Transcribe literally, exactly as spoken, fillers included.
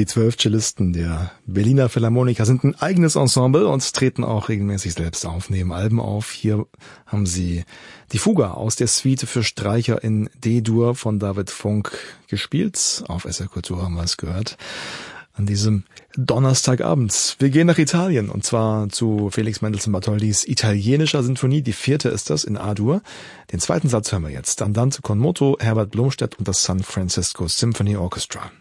Die zwölf Cellisten der Berliner Philharmoniker sind ein eigenes Ensemble und treten auch regelmäßig selbst auf, nehmen Alben auf. Hier haben sie die Fuga aus der Suite für Streicher in D-Dur von David Funk gespielt. Auf S R Kultur haben wir es gehört. An diesem Donnerstagabend. Wir gehen nach Italien und zwar zu Felix Mendelssohn Bartholdis italienischer Sinfonie. Die vierte ist das in A-Dur. Den zweiten Satz hören wir jetzt. Andante con moto, Herbert Blomstedt und das San Francisco Symphony Orchestra.